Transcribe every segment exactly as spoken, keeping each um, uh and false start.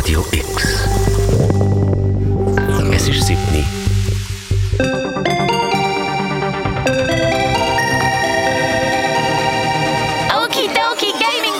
Radio X. Es ist siebni. Okidoki Gaming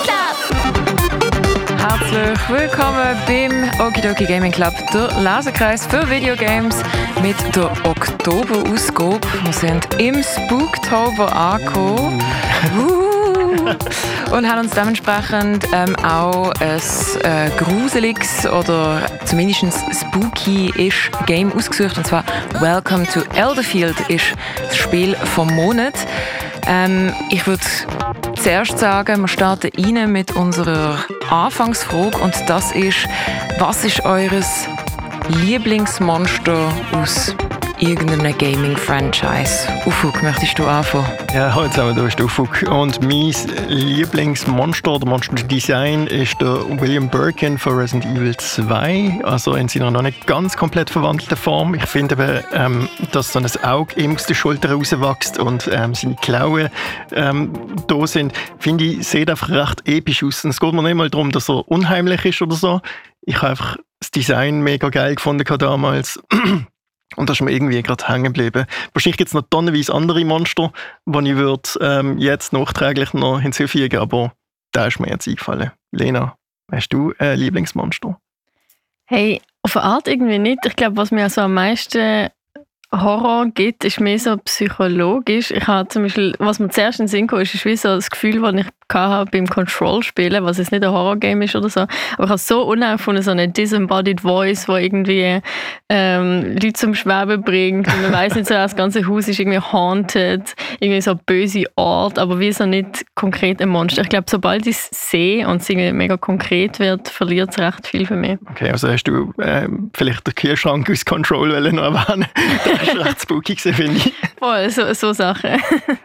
Club! Herzlich willkommen beim Okidoki Gaming Club, der Lesekreis für Videogames mit der Oktoberausgabe. Wir sind im Spooktober angekommen. Uh. Und haben uns dementsprechend ähm, auch ein äh, gruseliges oder zumindest spooky-ish Game ausgesucht. Und zwar Welcome to Elderfield ist das Spiel vom Monat. Ähm, ich würde zuerst sagen, wir starten rein mit unserer Anfangsfrage. Und das ist, was ist eures Lieblingsmonster aus irgendeinem Gaming-Franchise? Ufuk, möchtest du anfangen? Ja, hallo zusammen, du bist Ufuk. Und mein Lieblingsmonster oder Monsterdesign ist der William Birkin von Resident Evil zwei. Also in seiner noch nicht ganz komplett verwandelten Form. Ich finde eben, ähm, dass so ein Auge ihm aus der Schulter rauswächst und ähm, seine Klauen ähm, da sind, finde ich, sieht einfach recht episch aus. Und es geht mir nicht mal darum, dass er unheimlich ist oder so. Ich habe einfach das Design mega geil gefunden damals. Und das ist mir irgendwie gerade hängen geblieben. Wahrscheinlich gibt es noch tonnenweise andere Monster, die ich würde, ähm, jetzt nachträglich noch hinzufügen, aber da ist mir jetzt eingefallen. Lena, hast du ein Lieblingsmonster? Hey, auf eine Art irgendwie nicht. Ich glaube, was mir so am meisten Horror gibt, ist mehr so psychologisch. Ich habe zum Beispiel, was mir zuerst in den Sinn kam, ist, ist wie so das Gefühl, das ich hatte beim Control-Spielen, was jetzt nicht ein Horror-Game ist oder so. Aber ich habe so unheimlich von so eine disembodied Voice, die irgendwie ähm, Leute zum Schweben bringt. Und man weiss nicht so, das ganze Haus ist irgendwie haunted, irgendwie so eine böse Art, aber wie so nicht konkret ein Monster. Ich glaube, sobald ich es sehe und es irgendwie mega konkret wird, verliert es recht viel für mich. Okay, also hast du ähm, vielleicht den Kühlschrank aus Control noch erwähnen? Das war recht spooky, finde ich. Voll, so, so Sachen.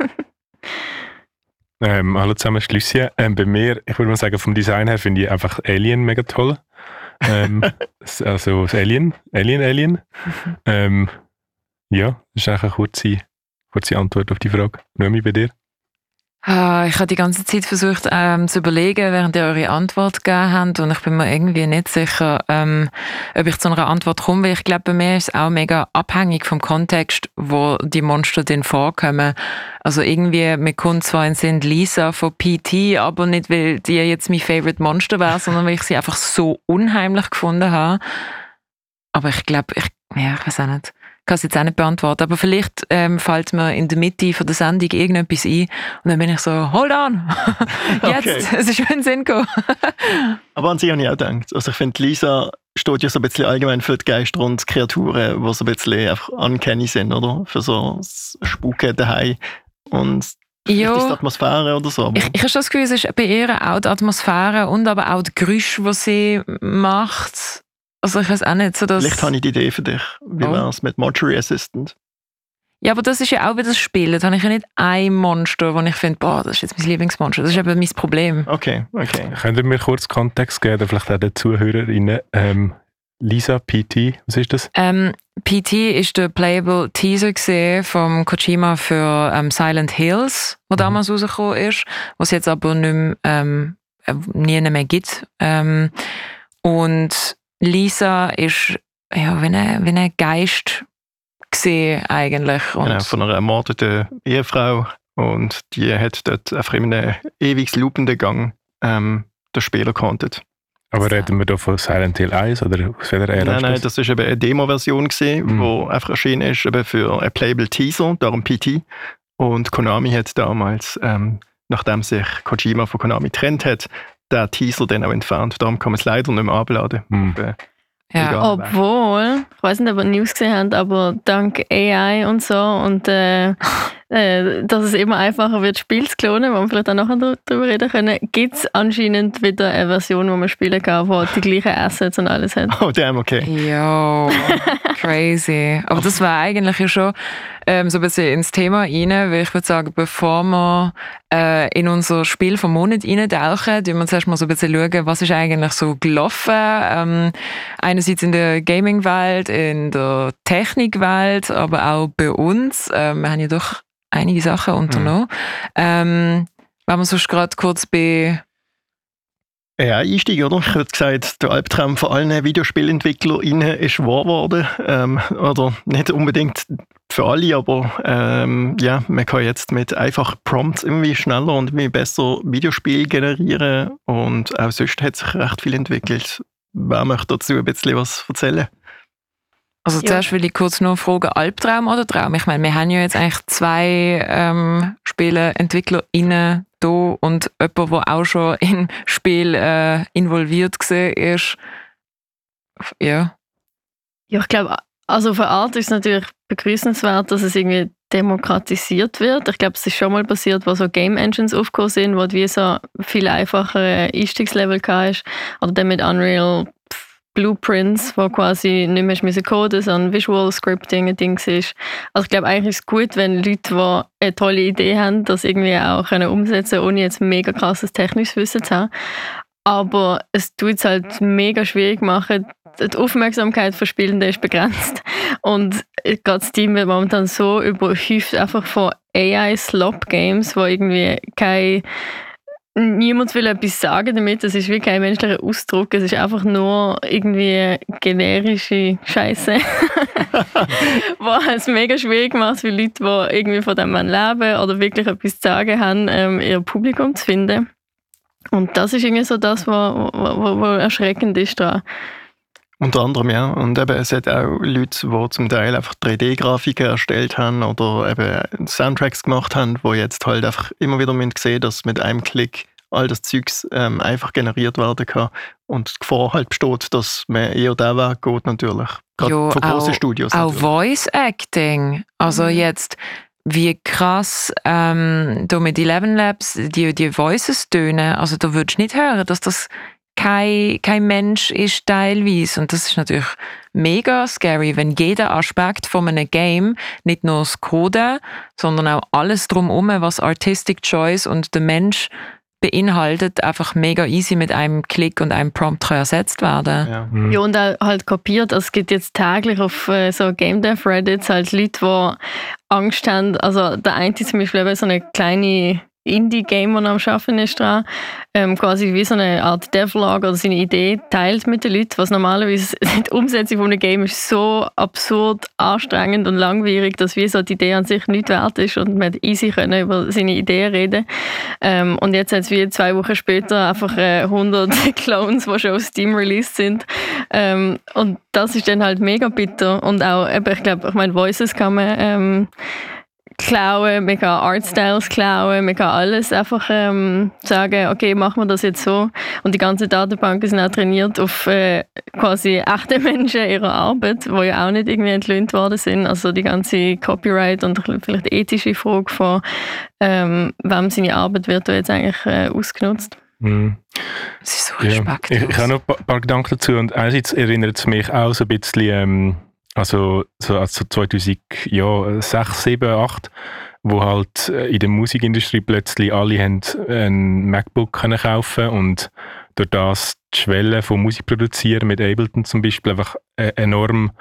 Ähm, hallo zusammen, Lucien. Ähm, bei mir, ich würde mal sagen, vom Design her finde ich einfach Alien mega toll. Ähm, also das Alien, Alien, Alien. Ähm, ja, das ist eigentlich eine kurze, kurze Antwort auf die Frage. Noemi, bei dir? Ah, ich habe die ganze Zeit versucht ähm, zu überlegen, während ihr eure Antwort gegeben habt, und ich bin mir irgendwie nicht sicher, ähm, ob ich zu einer Antwort komme, weil ich glaube, bei mir ist es auch mega abhängig vom Kontext, wo die Monster denn vorkommen. Also irgendwie, mir kommt zwar in den Sinn Lisa von P T, aber nicht, weil die jetzt mein Favorite Monster wäre, sondern weil ich sie einfach so unheimlich gefunden habe. Aber ich glaube, ich, ja, ich weiß auch nicht. Ich kann es jetzt auch nicht beantworten, aber vielleicht ähm, fällt mir in der Mitte von der Sendung irgendetwas ein und dann bin ich so, hold on, jetzt, okay. Es ist schon in den Sinn gekommen. Aber an sich habe ich auch gedacht. Also ich finde, Lisa steht ja so ein bisschen allgemein für die Geister und Kreaturen, die so ein bisschen einfach uncanny sind, oder? Für so das Spuken daheim und ja, ist die Atmosphäre oder so. Ich, ich habe schon das Gefühl, es ist bei ihr auch die Atmosphäre und aber auch die Geräusche, die sie macht. Also ich weiß auch nicht, so dass... Vielleicht habe ich die Idee für dich. Wie oh. wäre es mit Mortuary Assistant? Ja, aber das ist ja auch wieder das Spiel. Da habe ich ja nicht ein Monster, wo ich finde, boah, das ist jetzt mein Lieblingsmonster. Das ist eben mein Problem. Okay, okay. Könnt ihr mir kurz Kontext geben, vielleicht auch den ZuhörerInnen? Ähm, Lisa, P T, was ist das? Ähm, P T ist der Playable Teaser gesehen vom Kojima für ähm, Silent Hills, der mhm. damals rausgekommen ist, was jetzt aber nicht mehr, ähm, nie mehr gibt. Ähm, und Lisa ist ja, wie ein, wie ein Geist gesehen eigentlich. Und genau, von einer ermordeten Ehefrau. Und die hat dort einfach in einem ewig loopenden Gang ähm, den Spieler gehandelt. Aber so. Reden wir da von Silent Hill eins oder aus welcher Ära? Nein, nein, das war eben eine Demo-Version, die mhm. einfach erschienen ist eben für einen Playable Teaser, darum P T. Und Konami hat damals, ähm, nachdem sich Kojima von Konami getrennt hat, der Teaser dann auch entfernt. Darum kann man es leider nicht mehr abladen. Mhm. Äh, ja. Obwohl, ich weiß nicht, ob ihr News gesehen habt, aber dank A I und so und äh, äh, dass es immer einfacher wird, Spiele zu klonen, wo wir vielleicht auch nachher darüber reden können, gibt es anscheinend wieder eine Version, wo man spielen kann, die die gleichen Assets und alles hat. Oh, damn, okay. Jo, crazy. Aber das war eigentlich ja schon ähm, so ein bisschen ins Thema rein, weil ich würde sagen, bevor wir äh, in unser Spiel vom Monat reintauchen, tun wir zuerst mal so ein bisschen schauen, was ist eigentlich so gelaufen. Ähm, einerseits in der Gaming-Welt, in der Technik-Welt, aber auch bei uns. Ähm, wir haben ja doch einige Sachen unternommen. Mhm. Ähm, wenn wir sonst gerade kurz bei Ja, Einstieg, oder? Ich hätte gesagt, der Albtraum von allen VideospielentwicklerInnen ist wahr geworden. Ähm, oder nicht unbedingt für alle, aber ähm, ja, man kann jetzt mit einfach Prompts irgendwie schneller und irgendwie besser Videospiele generieren und auch sonst hat sich recht viel entwickelt. Wer möchte dazu ein bisschen was erzählen? Also Ja. zuerst will ich kurz noch fragen, Albtraum oder Traum? Ich meine, wir haben ja jetzt eigentlich zwei ähm, SpieleentwicklerInnen da und jemand, der auch schon im Spiel äh, involviert war, ist. Ja. Ja, ich glaube, also auf eine Art ist es natürlich begrüßenswert, dass es irgendwie demokratisiert wird. Ich glaube, es ist schon mal passiert, wo so Game Engines aufgekommen sind, wo du wie so viel einfachere Einstiegslevel hast. Oder dann mit Unreal Blueprints, wo quasi nicht mehr müssen coden, sondern Visual Scripting ein Ding ist. Also ich glaube, eigentlich ist es gut, wenn Leute, die eine tolle Idee haben, das irgendwie auch können umsetzen können, ohne jetzt mega krasses technisches Wissen zu haben. Aber es tut es halt mega schwierig machen. Die Aufmerksamkeit von Spielenden ist begrenzt. Und gerade Steam wird momentan so überhäuft einfach von A I-Slop-Games, wo irgendwie kein niemand will etwas sagen damit, es ist wie kein menschlicher Ausdruck, es ist einfach nur irgendwie generische Scheiße, was es mega schwierig macht für Leute, die irgendwie von dem leben oder wirklich etwas zu sagen haben, ähm, ihr Publikum zu finden. Und das ist irgendwie so das, was, was, was erschreckend ist daran. Unter anderem, ja. Und eben, es hat auch Leute, die zum Teil einfach drei D-Grafiken erstellt haben oder eben Soundtracks gemacht haben, die jetzt halt einfach immer wieder sehen, dass mit einem Klick all das Zeugs ähm, einfach generiert werden kann. Und die Gefahr halt besteht, dass man eher den Weg geht, natürlich. Gerade Jo, von grossen auch, Studios. auch natürlich. Voice Acting. Also Mhm. jetzt, wie krass ähm, da mit Eleven Labs die, die Voices tönen. Also da würdest du nicht hören, dass das kein, kein Mensch ist teilweise. Und das ist natürlich mega scary, wenn jeder Aspekt von einem Game, nicht nur das Coden, sondern auch alles drumherum, was Artistic Choice und der Mensch beinhaltet, einfach mega easy mit einem Klick und einem Prompt kann ersetzt werden. Ja. Mhm. Ja, und auch halt kopiert. Also es gibt jetzt täglich auf äh, so Game Dev Reddits halt Leute, die Angst haben. Also der eine zum Beispiel eben so eine kleine Indie-Game, das er am Arbeiten ist dran, ähm, quasi wie so eine Art Devlog oder seine Idee teilt mit den Leuten, was normalerweise die Umsetzung von einem Game ist so absurd, anstrengend und langwierig, dass wie so die Idee an sich nicht wert ist und man easy können über seine Ideen reden. Ähm, und jetzt hat es wie zwei Wochen später einfach äh, hundert Clones, die schon auf Steam released sind. Ähm, und das ist dann halt mega bitter. Und auch, eben, ich glaube, ich meine, Voices kann man ähm, klauen, man kann Artstyles klauen, man kann alles einfach ähm, sagen, okay, machen wir das jetzt so. Und die ganzen Datenbanken sind auch trainiert auf äh, quasi echte Menschen ihrer Arbeit, die ja auch nicht irgendwie entlöhnt worden sind. Also die ganze Copyright und vielleicht die ethische Frage von ähm, wem seine Arbeit wird da jetzt eigentlich äh, ausgenutzt. Mhm. Das ist so Ja. respektlos. Ich, ich habe noch ein paar, paar Gedanken dazu und einerseits erinnert es mich auch so ein bisschen, ähm, also so also zweitausendsechs, sieben, acht, wo halt äh, in der Musikindustrie plötzlich alle haben ein MacBook können kaufen und durch das die Schwelle von Musik produzieren mit Ableton zum Beispiel einfach äh, enorm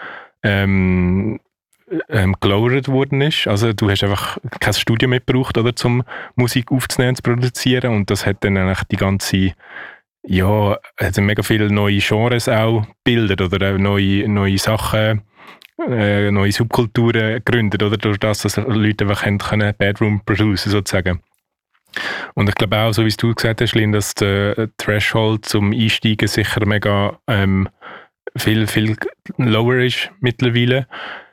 ähm, ähm, gelowert worden ist. Also du hast einfach kein Studio mehr gebraucht, oder, zum Musik aufzunehmen und zu produzieren und das hat dann eigentlich die ganze ja, also mega viele neue Genres auch gebildet oder auch neue, neue Sachen, äh, neue Subkulturen gegründet, oder durch das, dass Leute einfach haben können Bedroom producen sozusagen. Und ich glaube auch, so wie du gesagt hast, Lynn, dass der Threshold zum Einsteigen sicher mega ähm, viel, viel lower ist mittlerweile.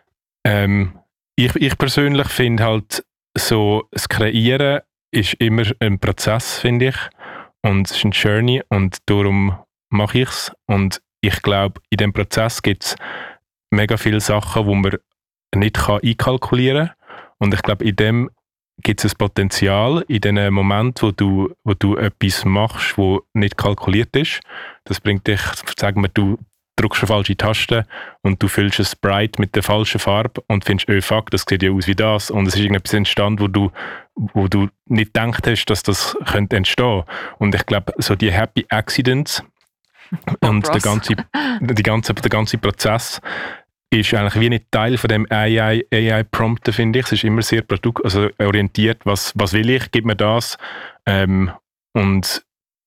Ähm, ich, ich persönlich finde halt, so das Kreieren ist immer ein Prozess, finde ich. Und es ist ein Journey und darum mache ich es. Und ich glaube, in diesem Prozess gibt es mega viele Sachen, die man nicht kann einkalkulieren kann. Und ich glaube, in dem gibt es ein Potenzial, in dem Moment, wo du, wo du etwas machst, wo nicht kalkuliert ist. Das bringt dich, sagen wir, du drückst eine falsche Taste und du füllst ein Sprite mit der falschen Farbe und findest, oh fuck, das sieht ja aus wie das. Und es ist irgendetwas entstanden, wo du, wo du nicht gedacht hast, dass das könnte entstehen. Und ich glaube, so die Happy Accidents und der ganze, die ganze, der ganze Prozess ist eigentlich wie nicht Teil von dem A I, A I-Prompten, finde ich. Es ist immer sehr produkt, also orientiert, was, was will ich, gib mir das. Ähm, und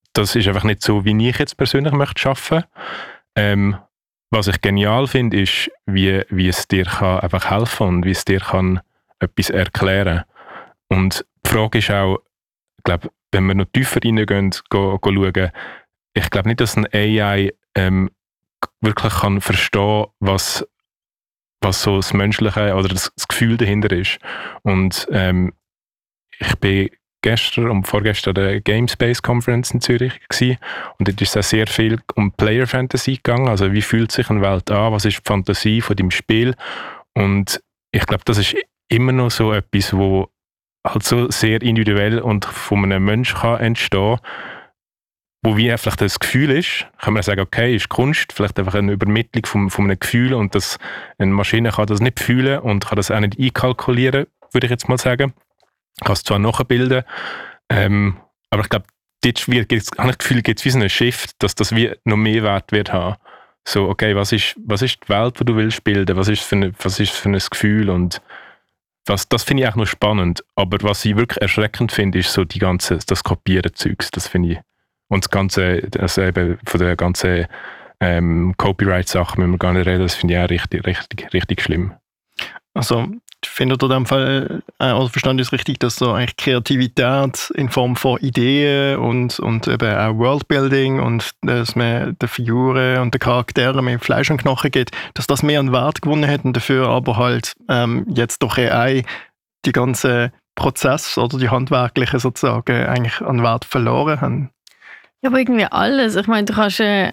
das ist einfach nicht so, wie ich jetzt persönlich möchte arbeiten. Ähm, was ich genial finde, ist, wie, wie es dir kann einfach helfen und wie es dir kann etwas erklären. Und die Frage ist auch, ich glaube, wenn wir noch tiefer reingehen, go, go schauen, ich glaube nicht, dass ein A I ähm, wirklich kann verstehen, was, was so das Menschliche oder das, das Gefühl dahinter ist. Und ähm, ich bin gestern und vorgestern an der Gamespace Conference in Zürich gewesen, und dort ist es sehr viel um Player Fantasy gegangen, also wie fühlt sich eine Welt an, was ist die Fantasie von dem Spiel, und ich glaube, das ist immer noch so etwas, wo halt so sehr individuell und von einem Menschen kann entstehen, wo wie vielleicht das Gefühl ist, kann man sagen, okay, ist Kunst, vielleicht einfach eine Übermittlung von, von einem Gefühl, und das, eine Maschine kann das nicht fühlen und kann das auch nicht einkalkulieren, würde ich jetzt mal sagen. Kann es zwar nachbilden, ähm, aber ich glaube, dort habe ich das Gefühl, gibt es wie so einen Shift, dass das wie noch mehr Wert wird haben. So, okay, was ist, was ist die Welt, die du willst bilden? Was ist für eine, was ist für ein Gefühl? Und das, das finde ich auch noch spannend. Aber was ich wirklich erschreckend finde, ist so die ganze, das Kopieren-Zeugs. Das finde ich. Und das Ganze, also eben von der ganzen ähm, Copyright-Sache müssen wir gar nicht reden, das finde ich auch richtig, richtig, richtig schlimm. Also, findet ihr in dem Fall, äh, oder verstanden ist richtig, dass so eigentlich Kreativität in Form von Ideen und, und eben auch Worldbuilding und dass man den Figuren und den Charakteren mehr Fleisch und Knochen gibt, dass das mehr an Wert gewonnen hätten dafür, aber halt ähm, jetzt durch A I die ganzen Prozesse oder die handwerklichen sozusagen eigentlich an Wert verloren haben? Ja, aber irgendwie alles. Ich meine, du kannst ein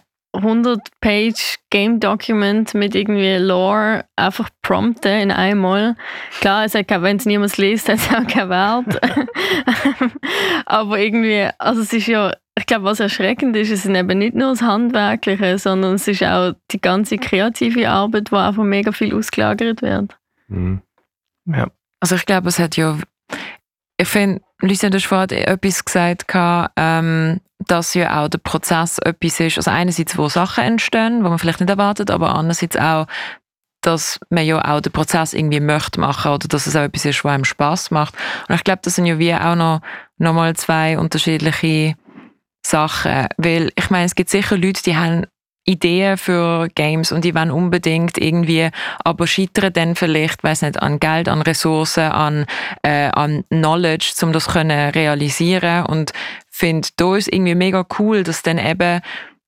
hundert-Page-Game-Document mit irgendwie Lore einfach prompten in einmal. Klar, es hat, wenn es niemand liest, hat es auch keinen Wert. Aber irgendwie, also es ist ja, ich glaube, was erschreckend ist, es ist eben nicht nur das Handwerkliche, sondern es ist auch die ganze kreative Arbeit, wo einfach mega viel ausgelagert wird. Mhm. Ja. Also ich glaube, es hat ja, ich finde, Lucien, du hast vorhin etwas gesagt, ähm, dass ja auch der Prozess etwas ist, also einerseits, wo Sachen entstehen, die man vielleicht nicht erwartet, aber andererseits auch, dass man ja auch den Prozess irgendwie möchte machen oder dass es auch etwas ist, was einem Spass macht. Und ich glaube, das sind ja wie auch noch, noch mal zwei unterschiedliche Sachen, weil ich meine, es gibt sicher Leute, die haben Ideen für Games und die wollen unbedingt irgendwie, aber scheitern dann vielleicht, weiss nicht, an Geld, an Ressourcen, an, äh, an Knowledge, um das können realisieren, und finde, da ist irgendwie mega cool, dass dann eben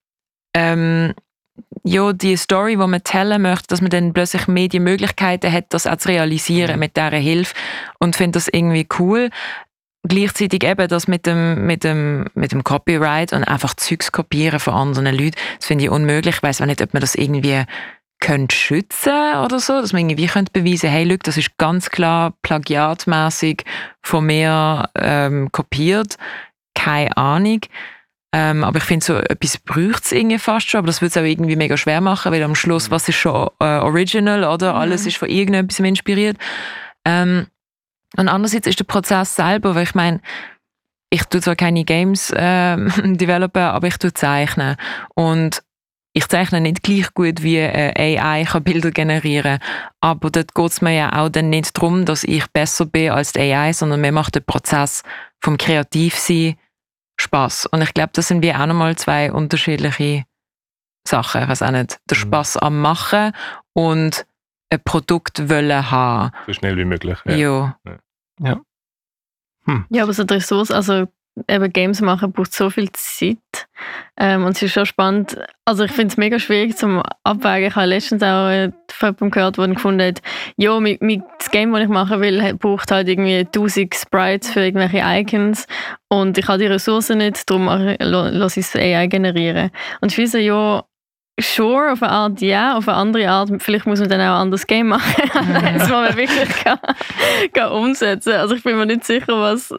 ähm, ja, die Story, die man teilen möchte, dass man dann plötzlich mehr die Möglichkeiten hat, das auch zu realisieren mhm. mit dieser Hilfe, und finde das irgendwie cool. Gleichzeitig eben das mit dem, mit dem, mit dem Copyright und einfach Zeugs kopieren von anderen Leuten, das finde ich unmöglich. Ich weiss auch nicht, ob man das irgendwie könnte schützen oder so, dass man irgendwie könnte beweisen, hey, look, das ist ganz klar plagiatmäßig von mir ähm, kopiert. Keine Ahnung. Ähm, aber ich finde, so etwas braucht es irgendwie fast schon, aber das würde es auch irgendwie mega schwer machen, weil am Schluss, was ist schon äh, original, oder? Mhm. Alles ist von irgendetwas inspiriert. Ähm, Und andererseits ist der Prozess selber, weil ich meine, ich tue zwar keine Games äh, developen, aber ich tue zeichnen. Und ich zeichne nicht gleich gut wie äh, A I kann Bilder generieren. Aber dort geht es mir ja auch dann nicht darum, dass ich besser bin als die A I, sondern mir macht der Prozess vom Kreativsein Spass. Und ich glaube, das sind wie auch nochmal zwei unterschiedliche Sachen. Ich weiß auch nicht, der Spass am Machen und ein Produkt wollen haben. So schnell wie möglich. Ja. Ja. Ja. Hm. Ja, aber so die Ressource, also eben Games machen braucht so viel Zeit. Ähm, und es ist schon spannend. Also ich finde es mega schwierig zum Abwägen. Ich habe letztens auch äh, von jemandem gehört, der gefunden hat, ja, mit, mit das Game, das ich machen will, braucht halt irgendwie tausend Sprites für irgendwelche Icons. Und ich habe die Ressourcen nicht, darum lasse ich es A I generieren. Und ich finde so, ja, sure, auf eine Art ja, auf eine andere Art, vielleicht muss man dann auch ein anderes Game machen, das man wirklich kann, kann umsetzen. Also ich bin mir nicht sicher, was,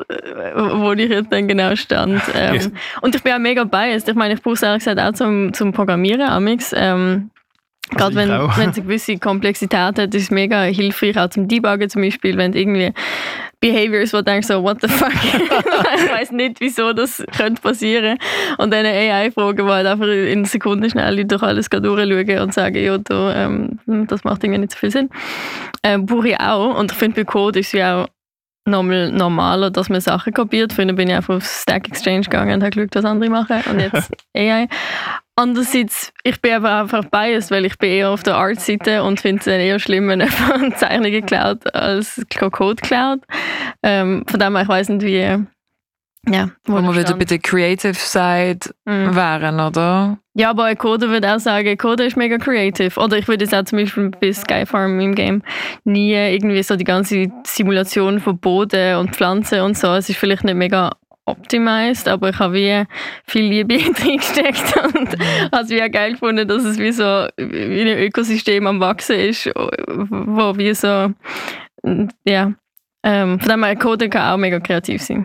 wo ich jetzt dann genau stand. Ähm, yes. Und ich bin auch mega biased. Ich meine, ich brauche es ehrlich gesagt auch zum, zum Programmieren amix. Ähm, Gerade wenn, wenn es eine gewisse Komplexität hat, ist es mega hilfreich, auch zum Debuggen zum Beispiel, wenn irgendwie Behaviors, wo du denkst, so, what the fuck, ich weiss nicht, wieso das könnte passieren. Und dann eine A I-Frage, wo halt einfach in Sekunden schnell durch alles durchschauen und sagen, ja, da, ähm, das macht irgendwie nicht so viel Sinn. Ähm, brauche ich auch. Und ich finde, bei Code ist es ja auch nochmal normaler, dass man Sachen kopiert. Früher bin ich einfach auf Stack Exchange gegangen und habe geschaut, was andere machen. Und jetzt A I. Andererseits, ich bin aber einfach biased, weil ich bin eher auf der Art-Seite und finde es eher schlimm, wenn jemand Zeichnungen klaut als Code klaut. Ähm, von dem her, ich weiss nicht, wie... Ja, wo wir wieder bei der Creative Side mm. wären, oder? Ja, aber ein Coder würde auch sagen, Coder ist mega creative. Oder ich würde jetzt auch zum Beispiel bei Skyfarm im Game nie irgendwie so die ganze Simulation von Boden und Pflanzen und so. Es ist vielleicht nicht mega optimized, aber ich habe wie viel Liebe reingesteckt und habe es wie auch geil gefunden, dass es wie so wie ein Ökosystem am Wachsen ist, wo wie so, ja, ähm, von dem her, Coder kann auch mega kreativ sein.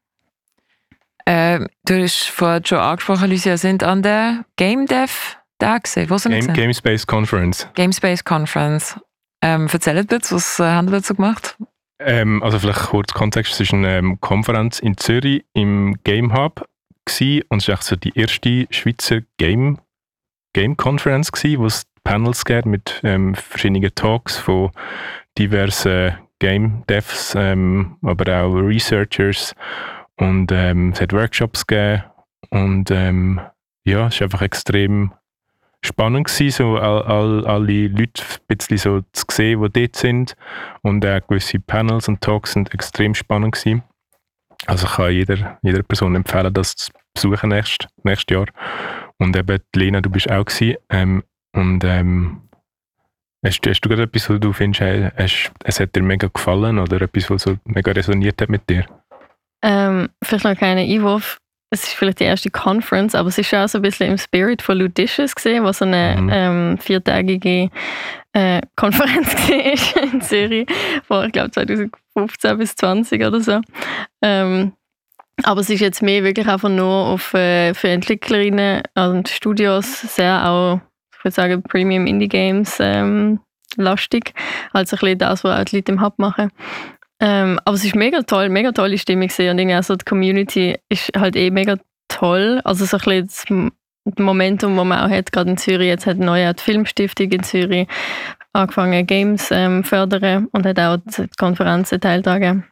Äh, du hast vorhin schon angesprochen, Lucia, sind an der Game Dev Tag gesehen. Wo sind Game, sie? Game Space Conference. Game Space Conference. Ähm, erzählt bitte, was äh, haben Sie dazu gemacht? Ähm, also vielleicht kurz Kontext, es war eine ähm, Konferenz in Zürich im Game Hub gewesen, und es war so die erste Schweizer Game, Game Conference gewesen, wo es Panels gab mit ähm, verschiedenen Talks von diversen Game Devs, ähm, aber auch Researchers. Und ähm, es hat Workshops gegeben und ähm, ja, es war einfach extrem spannend gewesen, so all, all, alle Leute ein bisschen so zu sehen, die dort sind, und auch gewisse Panels und Talks sind extrem spannend gewesen. Also ich kann jeder, jeder Person empfehlen, das zu besuchen nächstes, nächstes Jahr. Und eben Lena, du bist auch gewesen, ähm, und ähm, hast, hast du gerade etwas, wo du findest, hey, hast, es hat dir mega gefallen oder etwas, was so mega resoniert hat mit dir? Ähm, vielleicht noch ein kleiner Einwurf. Es ist vielleicht die erste Conference, aber es ist auch so ein bisschen im Spirit von Ludicious gesehen, was so eine mhm. ähm, viertägige äh, Konferenz war in Zürich, von, ich glaube, zwanzig fünfzehn bis zwanzig oder so. Ähm, aber es ist jetzt mehr wirklich einfach nur auf, äh, für Entwicklerinnen und Studios sehr auch, ich würde sagen, Premium Indie Games ähm, lastig, als ein bisschen das, was auch die Leute im Hub machen. Ähm, aber es ist mega toll, mega tolle Stimmung gewesen. Und irgendwie auch so die Community ist halt eh mega toll. Also so ein bisschen das Momentum, das man auch hat, gerade in Zürich. Jetzt hat neu die Filmstiftung in Zürich angefangen, Games ähm, fördern und hat auch die Konferenzen teiltragen.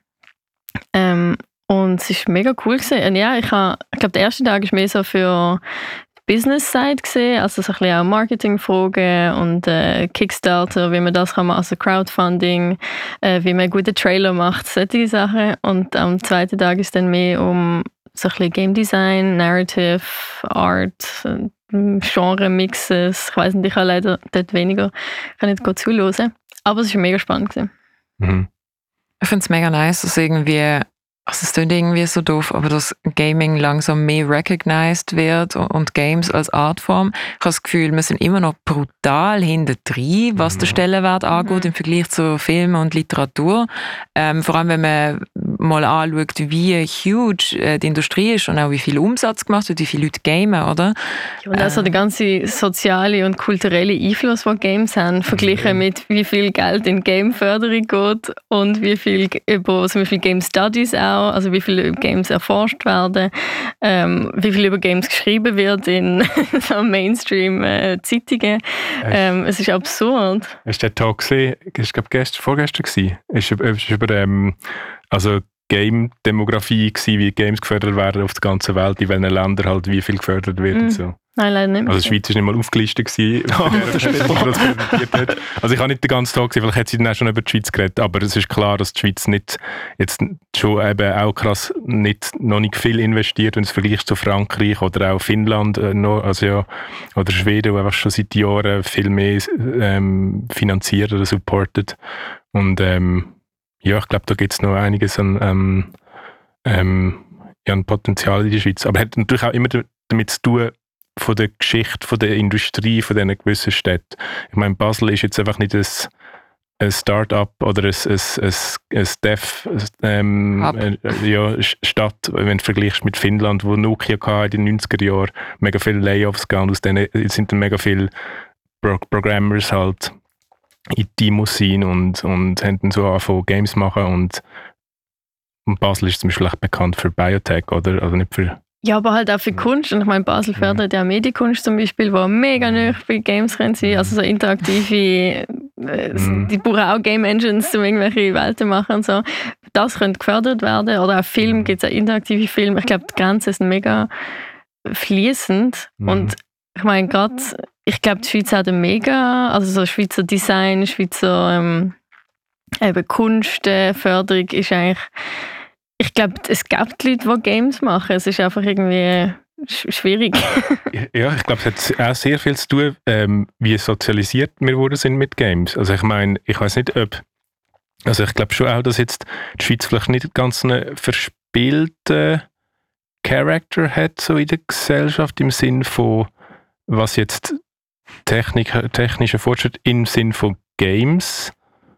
Ähm, und es ist mega cool gewesen. Und ja, ich, ha, ich glaube, der erste Tag ist mehr so für Business-Side gesehen, also so ein bisschen auch Marketing-Fragen und äh, Kickstarter, wie man das kann machen, also Crowdfunding, äh, wie man gute Trailer macht, solche Sachen. Und am zweiten Tag ist dann mehr um so ein bisschen Game Design, Narrative, Art, Genre-Mixes. Ich weiss nicht, ich habe leider dort weniger, kann nicht gut zuhören, aber es war mega spannend gewesen. Mhm. Ich finde es mega nice, dass irgendwie Also es klingt irgendwie so doof, aber dass Gaming langsam mehr recognized wird und Games als Artform. Ich habe das Gefühl, wir sind immer noch brutal hintendrein, was den Stellenwert angeht im Vergleich zu Film und Literatur. Ähm, vor allem, wenn man mal anschaut, wie huge äh, die Industrie ist und auch wie viel Umsatz gemacht wird, wie viele Leute gamen, oder? Ja, und also der ganze soziale und kulturelle Einfluss, den Games haben, verglichen mit wie viel Geld in Gameförderung geht und wie viel über zum Beispiel Game Studies auch, also wie viele Games erforscht werden, ähm, wie viel über Games geschrieben wird in so Mainstream-Zeitungen. Äh, ähm, es ist absurd. Hast du den Talk gesehen? Ich glaube, gestern, vorgestern gewesen. Es war über, über ähm, also Game-Demografie gewesen, wie Games gefördert werden auf der ganzen Welt, in welchen Ländern halt wie viel gefördert wird. Mm. Und so. Nein, leider nicht. Also die Schweiz war nicht mal aufgelistet gewesen, hat. Also ich habe nicht den ganzen Tag gesehen, vielleicht hat sie dann auch schon über die Schweiz geredet, aber es ist klar, dass die Schweiz nicht jetzt schon eben auch krass nicht, noch nicht viel investiert, wenn es vergleicht zu Frankreich oder auch Finnland, äh, noch, also ja, oder Schweden, die einfach schon seit Jahren viel mehr ähm, finanziert oder supportet. Und ähm, ja, ich glaube, da gibt es noch einiges an, ähm, ähm, ja, an Potenzial in der Schweiz. Aber hat natürlich auch immer damit zu tun, von der Geschichte, von der Industrie, von diesen gewissen Städten. Ich meine, Basel ist jetzt einfach nicht ein, ein Start-up oder ein, ein, ein, ein Dev ähm, äh, ja, Stadt, wenn du vergleichst mit Finnland, wo Nokia in den neunziger Jahren mega viele Layoffs gab, aus denen sind dann mega viele Pro- Programmers halt in die muss sein und, und haben dann so angefangen Games machen und, und Basel ist zum Beispiel auch bekannt für Biotech, oder? Also nicht für ja, aber halt auch für Kunst. Und ich meine, Basel fördert ja Medienkunst zum Beispiel, wo mega nah bei Games können sein. Also so interaktive, äh, die brauchen auch Game Engines, um irgendwelche Welten machen und so. das könnte gefördert werden. Oder auch Film, gibt es auch interaktive Filme. Ich glaube, die Grenzen sind mega fließend. Mhm. Und ich meine, gerade, ich glaube, die Schweiz hat eine mega, also so Schweizer Design, Schweizer ähm, eben Kunstförderung ist eigentlich, ich glaube, es gibt Leute, die Games machen. Es ist einfach irgendwie schwierig. Ja, ich glaube, es hat auch sehr viel zu tun, ähm, wie sozialisiert wir wurden sind mit Games. Also ich meine, ich weiß nicht, ob, also ich glaube schon auch, dass jetzt die Schweiz vielleicht nicht ganz einen verspielten Charakter hat, so in der Gesellschaft, im Sinn von, was jetzt Technik, technischer Fortschritt im Sinn von Games.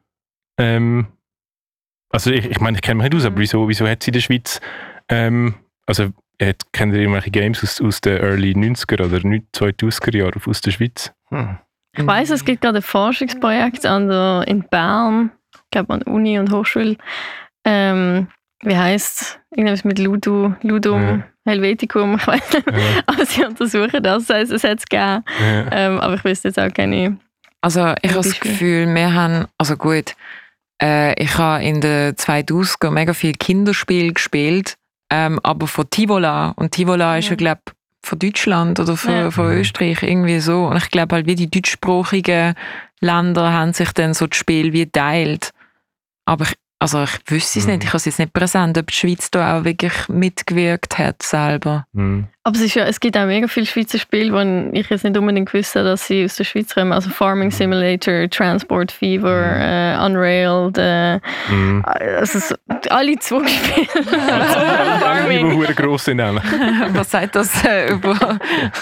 Ähm, also ich, ich meine, ich kenne mich nicht aus, aber wieso, wieso hat sie in der Schweiz, ähm, also hat, kennt ihr irgendwelche Games aus, aus den Early neunziger oder zweitausender Jahren aus der Schweiz? Hm. Ich weiss, es gibt gerade ein Forschungsprojekt an der, in Bern, ich glaube an der Uni und Hochschule. Ähm, wie heisst es? Irgendwas mit Ludo, Ludum ja. Helveticum, ich weiß nicht. Ja. Aber sie untersuchen das, das heisst, es hat es gegeben. Ja. Ähm, aber ich wüsste jetzt auch keine. Also ich habe das Gefühl, wir haben, also gut, äh, ich habe in den zweitausender mega viel Kinderspiele gespielt, ähm, aber von Tivola. Und Tivola ja. ist ja, glaube ich, von Deutschland oder von, ja. von Österreich, irgendwie so. Und ich glaube halt, wie die deutschsprachigen Länder haben sich dann so das Spiel wie geteilt. Aber ich, also ich wüsste es mhm. nicht, ich habe es jetzt nicht präsent, ob die Schweiz da auch wirklich mitgewirkt hat selber. Mhm. Aber es, ist ja, es gibt auch mega viele Schweizer Spiele, wo ich jetzt nicht unbedingt wusste, dass sie aus der Schweiz kommen. Also Farming Simulator, Transport Fever, mhm. äh, Unrailed, äh, mhm. also so, alle zwei Spiele. Farming. Die gross sind. Was sagt das äh, über,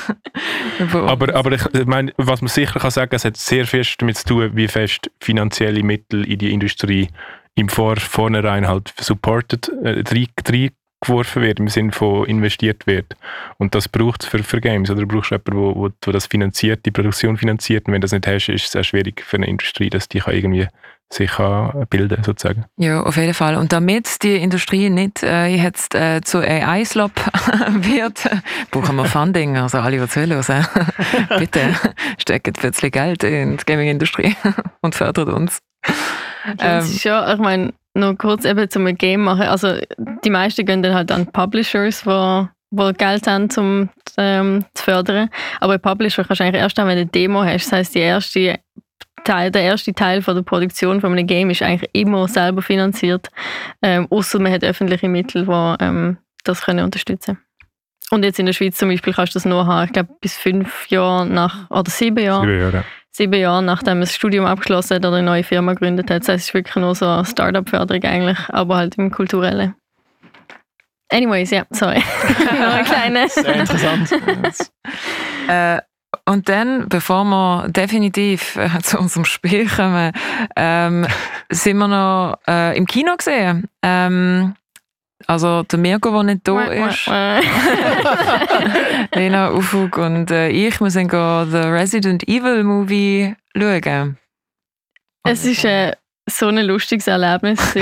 über Aber, aber ich meine, was man sicher kann sagen, es hat sehr fest damit zu tun, wie fest finanzielle Mittel in die Industrie im Vor Vornherein halt supported, äh, reingeworfen wird, im Sinne von investiert wird. Und das braucht es für, für Games. Oder du brauchst jemanden, wo, wo, wo das finanziert, die Produktion finanziert. Und wenn das nicht hast, ist es sehr schwierig für eine Industrie, dass die kann irgendwie sich kann bilden sozusagen. Ja, auf jeden Fall. Und damit die Industrie nicht äh, jetzt äh, zu A I-Slop wird, brauchen wir Funding. Also alle, die zuhören, bitte steckt ein bisschen Geld in die Gaming-Industrie und fördert uns. Das ist ja, ich meine, noch kurz eben zum Game machen. Also die meisten gehen dann halt an Publishers, die wo Geld haben, um ähm, zu fördern. Aber ein Publisher kannst du eigentlich erst haben, wenn du eine Demo hast. Das heisst, die erste Teil, der erste Teil von der Produktion von einem Game ist eigentlich immer selber finanziert. Ähm, ausser man hat öffentliche Mittel, die ähm, das können unterstützen können. Und jetzt in der Schweiz zum Beispiel kannst du das nur haben, ich glaube bis fünf Jahre nach, oder sieben Jahre. Sieben Jahre. Sieben Jahre, nachdem man das Studium abgeschlossen hat oder eine neue Firma gegründet hat. Das heißt, es ist wirklich nur so eine Start-up-Förderung eigentlich, aber halt im Kulturellen. Anyways, ja, sorry. Noch eine kleine. Sehr interessant. äh, und dann, bevor wir definitiv äh, zu unserem Spiel kommen, ähm, sind wir noch äh, im Kino gesehen. Ähm, Also der Mirko, der nicht da ist, Lena, Ufuk und äh, ich, wir sind den Resident Evil Movie schauen. Es ist äh, so ein lustiges Erlebnis.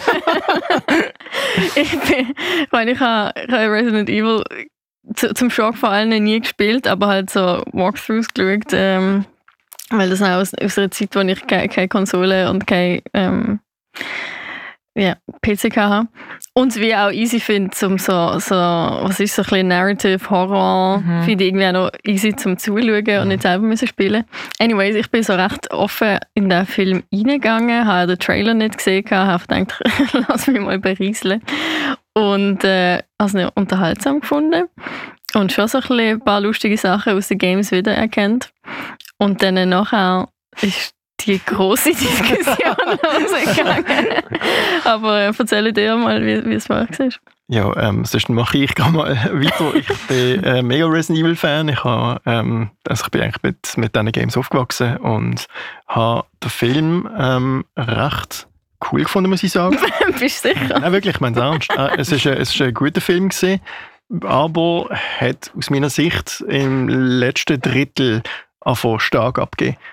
ich bin, weil ich habe Resident Evil zu, zum Schock vor allem nie gespielt, aber halt so Walkthroughs geschaut, ähm, weil das auch aus, aus einer Zeit, wo ich keine, keine Konsole und kein ähm, ja, P C hatte. Und wie auch easy finde, zum so, so, was ist so ein bisschen Narrative, Horror, mhm. finde ich irgendwie auch noch easy zum Zuschauen und nicht selber müssen spielen. Anyways, ich bin so recht offen in den Film reingegangen, habe den Trailer nicht gesehen, habe gedacht, lass mich mal berieseln. Und äh, also nicht unterhaltsam gefunden. Und schon so ein, bisschen ein paar lustige Sachen aus den Games wiedererkannt. Und dann nachher ist die grosse Diskussion losgegangen. Aber äh, erzähl dir mal, wie, wie es war. Ja, ähm, sonst mache ich gerade mal weiter. Ich bin äh, mega Resident Evil Fan. Ich, habe, ähm, also ich bin eigentlich mit, mit diesen Games aufgewachsen und habe den Film ähm, recht cool gefunden, muss ich sagen. Bist du sicher? Nein, wirklich, ich meine es ernst. Äh, es ist, es ist ein guter Film gewesen, aber hat aus meiner Sicht im letzten Drittel einfach stark abgegeben.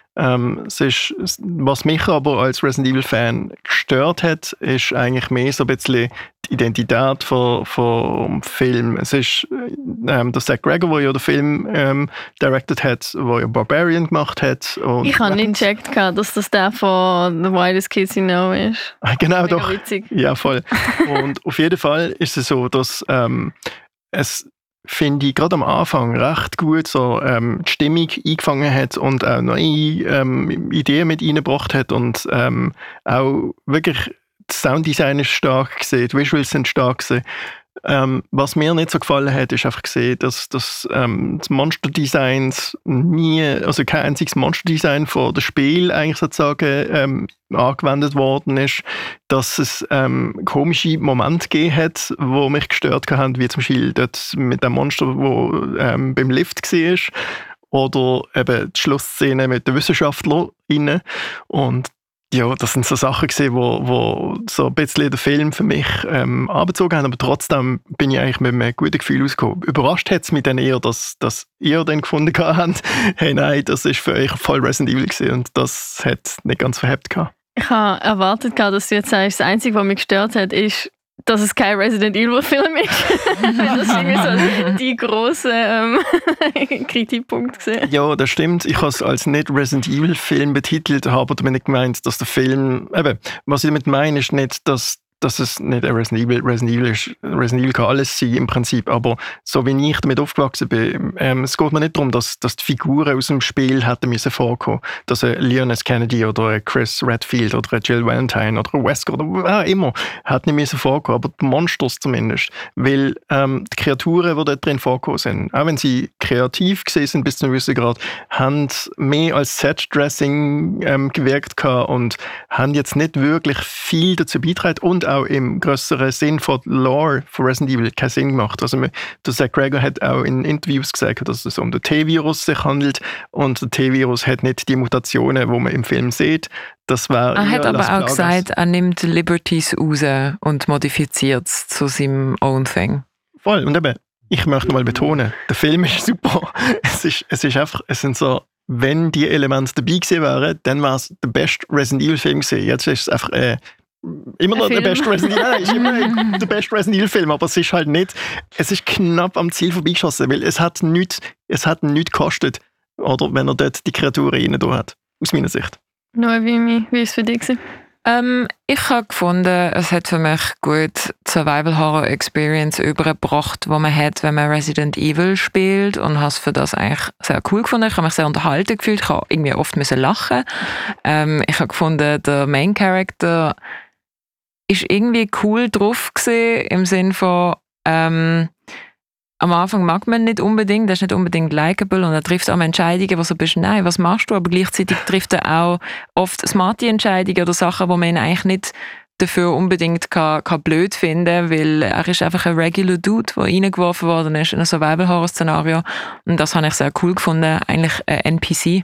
Ähm, es ist, was mich aber als Resident Evil-Fan gestört hat, ist eigentlich mehr so ein bisschen die Identität vom, vom Film. Es ist ähm, der Zach Gregor, der ja den Film ähm, directed hat, der ja Barbarian gemacht hat. Und ich habe nicht gecheckt, dass das der von The Widest Kids You Know ist. Genau, Mega doch. witzig. Ja, voll. Und auf jeden Fall ist es so, dass ähm, es, finde ich, gerade am Anfang recht gut so ähm, die Stimmung eingefangen hat und auch neue ähm, Ideen mit reingebracht hat und ähm, auch wirklich das Sounddesign ist stark gesehen, die Visuals sind stark gesehen. Ähm, was mir nicht so gefallen hat, ist einfach gesehen, dass, dass ähm, das Monsterdesigns nie, also kein einziges Monsterdesign von dem Spiel eigentlich sozusagen ähm, angewendet worden ist, dass es ähm, komische Momente gegeben hat, wo mich gestört haben, wie zum Beispiel dort mit dem Monster, wo ähm, beim Lift war, oder eben die Schlussszene mit den WissenschaftlerInnen. Und ja, das sind so Sachen gewesen, wo, wo so ein bisschen den Film für mich ähm, anbezogen haben, aber trotzdem bin ich eigentlich mit einem guten Gefühl rausgekommen. Überrascht hat es mich dann eher, dass, dass ihr dann gefunden habt, hey nein, das ist für euch voll Resident Evil gewesen und das hat nicht ganz verhebt gehabt. Ich habe erwartet, dass du jetzt sagst, das Einzige, was mich gestört hat, ist, dass es kein Resident Evil-Film ist. Das ist irgendwie so die grosse ähm, Kritikpunkt gesehen. Ja, das stimmt. Ich habe es als nicht Resident Evil-Film betitelt, habe aber damit gemeint, dass der Film, eben, was ich damit meine, ist nicht, dass dass es nicht ein Resident Evil, Resident Evil ist. Resident Evil kann alles sein im Prinzip, aber so wie ich damit aufgewachsen bin, ähm, es geht mir nicht darum, dass, dass die Figuren aus dem Spiel hätten müssen vorkommen, dass ein Leon S. Kennedy oder ein Chris Redfield oder ein Jill Valentine oder ein Wesker oder wer immer hätten nicht müssen vorkommen, aber die Monsters zumindest, weil ähm, die Kreaturen, die dort drin vorkommen sind, auch wenn sie kreativ gewesen sind bis zu einem gewissen Grad, haben mehr als Set-Dressing ähm, gewirkt gehabt und haben jetzt nicht wirklich viel dazu beigetragen und auch im grösseren Sinn von Lore von Resident Evil keinen Sinn gemacht. Also der Zach Gregor hat auch in Interviews gesagt, dass es um den T-Virus sich handelt und der T-Virus hat nicht die Mutationen, die man im Film sieht. Das war er hat aber auch gesagt, er nimmt Liberties raus und modifiziert es zu seinem own thing. Voll, und eben, ich möchte mal betonen, der Film ist super. Es ist, es ist einfach, es sind so, wenn die Elemente dabei gewesen wären, dann wäre es der beste Resident Evil Film gewesen. Jetzt ist es einfach äh, immer noch der beste Resident Evil, nein, ist immer der beste Resident Evil Film, aber es ist halt nicht, es ist knapp am Ziel vorbeigeschossen, weil es hat nichts, es hat nichts gekostet, oder, wenn er dort die Kreaturen rein da hat, aus meiner Sicht. Noah, wie, wie ist es für dich gewesen? Ähm, ich habe gefunden, es hat für mich gut Survival-Horror-Experience übergebracht, die man hat, wenn man Resident Evil spielt, und habe es für das eigentlich sehr cool gefunden. Ich habe mich sehr unterhalten gefühlt, ich habe irgendwie oft müssen lachen. Ähm, ich habe gefunden, der Main-Character ist irgendwie cool drauf gewesen, im Sinn von ähm, am Anfang mag man nicht unbedingt, der ist nicht unbedingt likeable und er trifft auch Entscheidungen, wo so bist, nein, was machst du? Aber gleichzeitig trifft er auch oft smarte Entscheidungen oder Sachen, wo man ihn eigentlich nicht dafür unbedingt kann, kann blöd finden, weil er ist einfach ein regular Dude, der reingeworfen worden ist in ein Survival-Horror-Szenario. Und das habe ich sehr cool gefunden. Eigentlich ein N P C,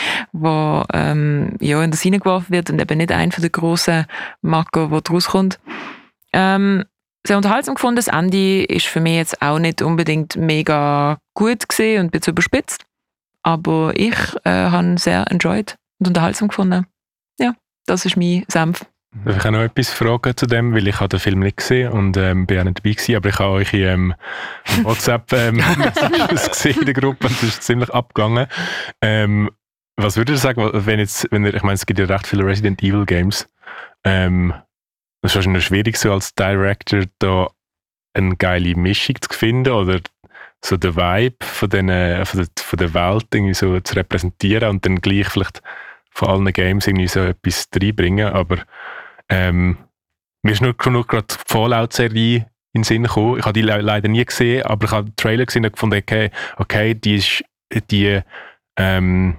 der ähm, ja, in das reingeworfen wird und eben nicht einer der grossen Macker, der daraus kommt. Ähm, sehr unterhaltsam gefunden. Das Ende ist für mich jetzt auch nicht unbedingt mega gut gesehen und ein bisschen überspitzt. Aber ich äh, habe ihn sehr enjoyed und unterhaltsam gefunden. Ja, das ist mein Senf. Darf ich auch noch etwas fragen zu dem, weil ich habe den Film nicht gesehen und ähm, bin auch nicht dabei gewesen, aber ich habe euch ähm, WhatsApp ähm, Messages gesehen in der Gruppe und es ist ziemlich abgegangen. Ähm, was würdet ihr sagen, wenn jetzt, wenn ihr, ich meine, es gibt ja recht viele Resident Evil Games, ähm, es ist wahrscheinlich schwierig, so als Director da eine geile Mischung zu finden oder so den Vibe von, den, von, der, von der Welt irgendwie so zu repräsentieren und dann gleich vielleicht von allen Games irgendwie so etwas reinbringen. Aber ähm, mir ist nur, nur gerade die Fallout-Serie in den Sinn gekommen. Ich habe die le- leider nie gesehen, aber ich habe den Trailer gesehen und gefunden, okay, okay die ist die ähm,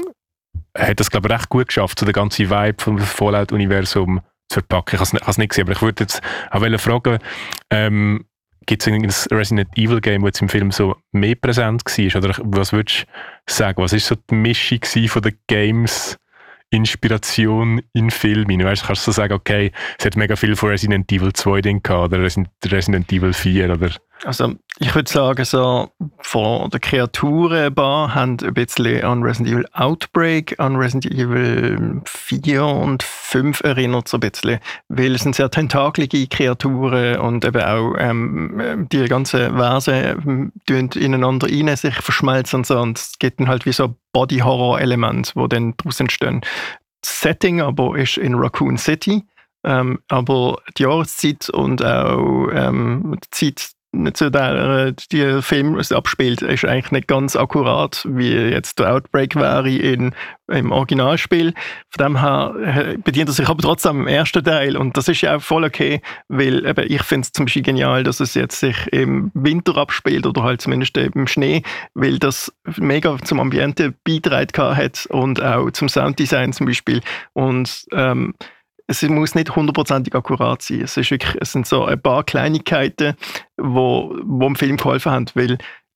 hat das, glaube ich, recht gut geschafft, so den ganzen Vibe vom Fallout-Universum zu verpacken. Ich habe es nicht gesehen, aber ich würde jetzt auch fragen, ähm, gibt es ein Resident Evil Game, das jetzt im Film so mehr präsent war? Oder was würdest du sagen? Was war so die Mischung von den Games, Inspiration in Filmen? Weißt, kannst du so sagen, okay, es hat mega viel von Resident Evil zwei drin gehabt, oder Resident Evil vier, oder Also ich würde sagen, so von der Kreaturenbar haben ein bisschen an Resident Evil Outbreak, an Resident Evil vier und fünf erinnert so ein bisschen, weil es sind sehr tentakelige Kreaturen und eben auch ähm, die ganzen Wesen ähm, ineinander rein, sich verschmelzen und so, und es gibt dann halt wie so Body-Horror-Elemente, die dann daraus entstehen. Das Setting aber ist in Raccoon City, ähm, aber die Jahreszeit und auch ähm, die Zeit, zu der der Film abspielt, ist eigentlich nicht ganz akkurat, wie jetzt der Outbreak wäre in, im Originalspiel. Von dem her bedient er sich aber trotzdem im ersten Teil, und das ist ja auch voll okay, weil eben ich finde es zum Beispiel genial, dass es jetzt sich im Winter abspielt oder halt zumindest im Schnee, weil das mega zum Ambiente beigetragen hat und auch zum Sounddesign zum Beispiel. Und ähm, es muss nicht hundertprozentig akkurat sein. Es, ist wirklich, es sind so ein paar Kleinigkeiten, die wo, wo im Film geholfen haben, weil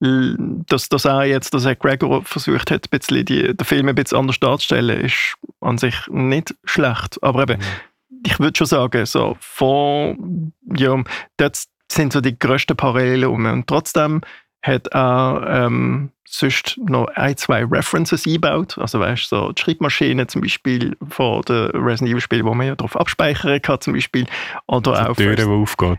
dass, dass er jetzt, dass er Gregor versucht hat, ein bisschen die, den Film ein bisschen anders darzustellen, ist an sich nicht schlecht. Aber eben, mhm. ich würde schon sagen, so vor, ja, dort sind so die grössten Parallelen um. Und trotzdem hat er ähm, sonst noch ein, zwei References eingebaut. Also weißt du, so die Schreibmaschine zum Beispiel von den Resident Evil Spielen, wo man ja darauf abspeichern kann zum Beispiel. Oder also auch die Türe, die aufgeht.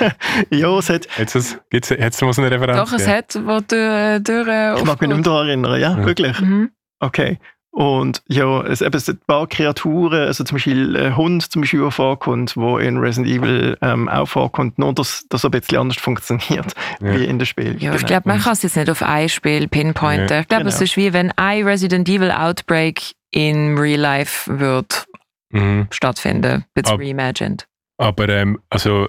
Ja, es hat... Hat es, gibt's, hat's mal so eine Referenz? Doch, es hat, wo die Türe Ich mag mich nicht mehr daran erinnern, ja, ja. wirklich? Mhm. Okay. Und ja, es, eben, es sind ein paar Kreaturen, also zum Beispiel ein Hund, zum Beispiel, der vorkommt, wo in Resident Evil ähm, auch vorkommt, nur dass das ein bisschen anders funktioniert, ja. wie in dem Spiel. Ja, ich Genau. glaube, man kann es jetzt nicht auf ein Spiel pinpointen. Ja. Ich glaube, Genau. es ist wie wenn ein Resident Evil Outbreak in Real Life wird Mhm. stattfinden, ein bisschen Ab- reimagined. Aber ähm, also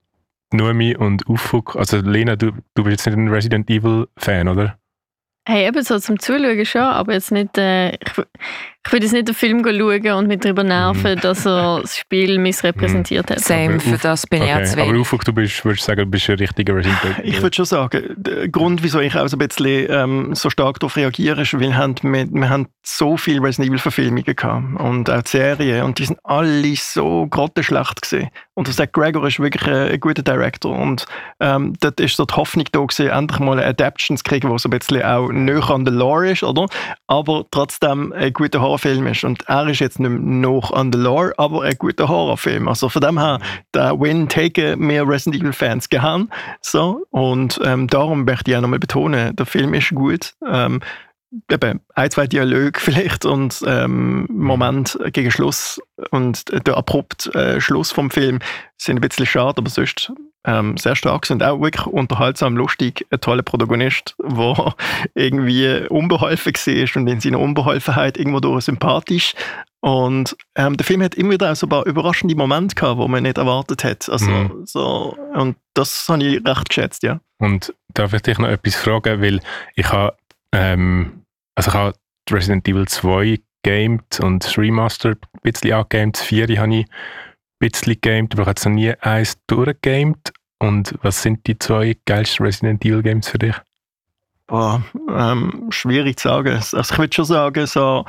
Noemi und Ufuk, also Lena, du, du bist jetzt nicht ein Resident Evil Fan, oder? Hey, eben so zum Zuschauen schon, aber jetzt nicht, äh, ich, w- ich würde jetzt nicht den Film schauen und mich darüber nerven, Mhm. dass er das Spiel missrepräsentiert hat. Same, Aber für Uf- das bin ich auch Okay. zu Aber wenig. Ufuk, du bist, würdest sagen, du bist ein richtiger Resident Evil. Ich würde schon sagen, der Grund, wieso ich auch so ein bisschen ähm, so stark darauf reagiere, ist, weil wir, haben, wir, wir haben so viele Resident Evil-Verfilmungen gehabt und auch die Serien, und die sind alle so grottenschlecht gewesen. Und der Zack Gregor ist wirklich ein, ein guter Director, und ähm, dort ist so die Hoffnung da gewesen, endlich mal eine Adaption zu kriegen, die so ein bisschen auch näher an der Lore ist, oder? Aber trotzdem ein guter Horrorfilm ist. Und er ist jetzt nicht mehr noch an der Lore, aber ein guter Horrorfilm. Also von dem her, der Win taken mehr Resident Evil-Fans gern. So. Und ähm, darum möchte ich auch nochmal betonen, der Film ist gut. Ähm, eben ein, zwei Dialoge vielleicht und ähm, Moment gegen Schluss und der abrupt äh, Schluss vom Film sind ein bisschen schade, aber sonst ähm, sehr stark, sind auch wirklich unterhaltsam, lustig, ein toller Protagonist, der irgendwie unbeholfen war und in seiner Unbeholfenheit irgendwo durch sympathisch. Und ähm, der Film hat immer wieder auch so ein paar überraschende Momente gehabt, die man nicht erwartet hat. Also, Mhm. so, und das habe ich recht geschätzt, ja. Und darf ich dich noch etwas fragen, weil ich habe ähm, also ich habe Resident Evil zwei gegamed und das Remaster ein bisschen angegamed, das vier habe ich ein bisschen gegamed, aber ich habe jetzt noch nie eins durchgegamed. Und was sind die zwei geilsten Resident Evil Games für dich? Boah, ähm, schwierig zu sagen. Also ich würde schon sagen, so,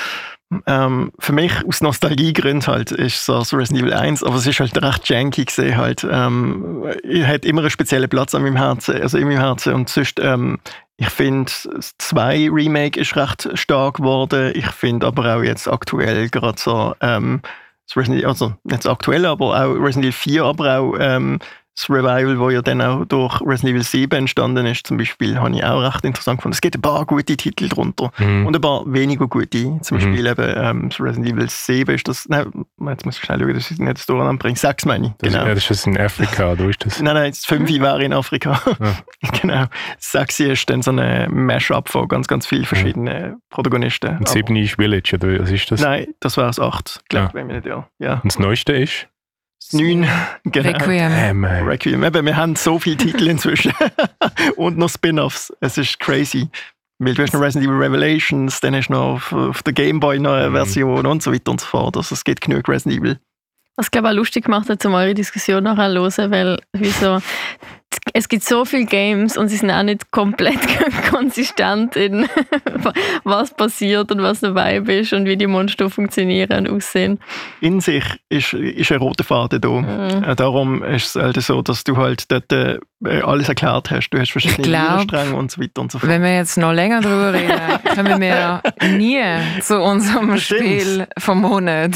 ähm, für mich aus Nostalgiegründen halt ist so das Resident Evil eins, aber es ist halt recht janky gesehen halt. Ähm, ich hat immer einen speziellen Platz an meinem Herzen, also in meinem Herzen, und sonst, ähm, ich finde, das zwei Remake ist recht stark geworden. Ich finde aber auch jetzt aktuell gerade so, ähm, das Resident, also nicht so aktuell, aber auch Resident Evil vier, aber auch ähm, das Revival, das ja dann auch durch Resident Evil sieben entstanden ist, zum Beispiel, habe ich auch recht interessant gefunden. Es gibt ein paar gute Titel drunter Mhm. und ein paar weniger gute. Zum Mhm. Beispiel eben ähm, das Resident Evil sieben ist das, nein, jetzt muss ich schnell schauen, dass ich nicht das durcheinander bringe. sechs meine ich, Das, genau. ja, das ist das in Afrika, oder ist das? Nein, nein, das fünf wäre in Afrika. Ja. Genau. sechs ist dann so ein Mash-up von ganz, ganz vielen verschiedenen Protagonisten. Und Aber- sieben ist Village, oder was ist das? Nein, das war das acht, glaube ich, Ja. wenn mich nicht irre. Ja. Und das Neueste ist? Das neun, genau. Requiem. Ähm, äh, Requiem. Eben, wir haben so viele Titel inzwischen. Und noch Spin-Offs. Es ist crazy. Weil du hast noch Resident Evil Revelations, dann hast du noch auf, auf der Game Boy noch eine Mhm. Version und so weiter und so fort. Also es gibt genug Resident Evil. Was glaube ich auch lustig gemacht hat, um eure Diskussion nachher zu hören, weil wie so, es gibt so viele Games und sie sind auch nicht komplett konsistent in was passiert und was der Vibe ist und wie die Monster funktionieren und aussehen. In sich ist, ist ein roter Faden da. Mhm. Äh, darum ist es halt so, dass du halt dort äh, alles erklärt hast. Du hast verschiedene Liederstränge und so weiter und so fort. Wenn wir jetzt noch länger darüber reden, kommen wir nie zu unserem Spiel vom Monat.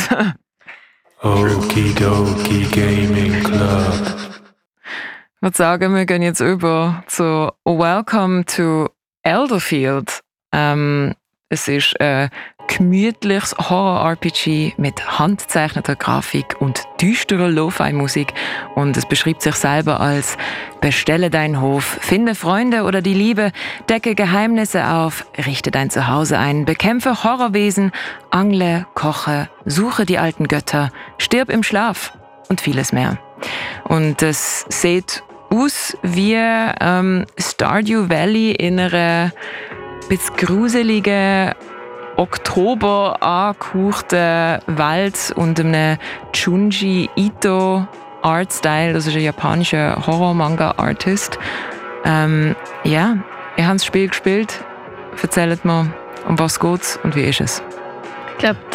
Okidoki Gaming Club. Ich würde sagen, wir gehen jetzt über zu Welcome to Elderfield. Ähm, es ist ein gemütliches Horror-R P G mit handgezeichneter Grafik und düsterer Lo-Fi-Musik. Und es beschreibt sich selber als «Bestelle deinen Hof, finde Freunde oder die Liebe, decke Geheimnisse auf, richte dein Zuhause ein, bekämpfe Horrorwesen, angle, koche, suche die alten Götter, stirb im Schlaf» und vieles mehr. Und es sieht aus wie ähm, Stardew Valley in einer bisschen gruseligen, Oktober angehauchten Welt und einem Junji Ito Artstyle. Das ist ein japanischer Horror-Manga-Artist. Ähm, ja, ihr habt das Spiel gespielt. Erzählt mir, um was geht's und wie ist es? Ich glaube,